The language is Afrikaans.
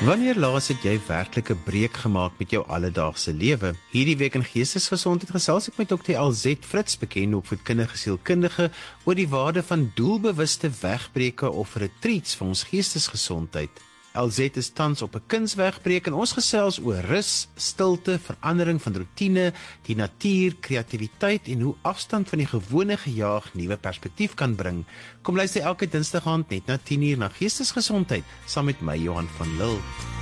Wanneer laas het jy werklik 'n breek gemaak met jou alledaagse lewe? Hierdie week in Geestesgesondheid gesels ek met Dr. LZ Fritz, bekende opvoedkundige sielkundige, oor die waarde van doelbewuste wegbreke of retreats vir ons geestesgesondheid. LZ is tans op 'n kunswegbreek en ons gesels oor rus, stilte, verandering van roetine, die natuur, kreatiwiteit en hoe afstand van die gewone gejaag nuwe perspektief kan bring. Kom luister elke Dinsdag aand net na 10:00 na Geestesgesondheid saam met my Johan van Lille.